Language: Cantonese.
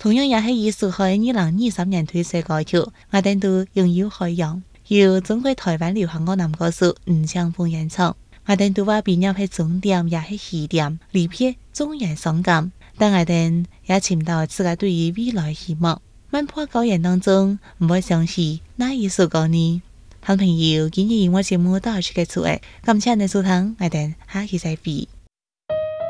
同樣也係以蘇海2023年推出歌曲，我哋都擁有海洋，由中國台灣流行歌男歌手吳青峰演唱。我哋都話畢業係終點，也係起點，離別縱然傷感，但我哋也尋到自己對於未來希望。漫破高原當中，唔會想起哪一首歌呢？好朋友，今日音樂節目到此結束，感謝你收聽，我哋下期再會。